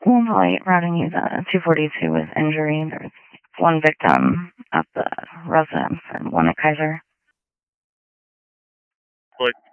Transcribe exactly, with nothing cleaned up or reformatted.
Well, probably routing you the two forty-two with injury. There's one victim at the residence and one at Kaiser. Like,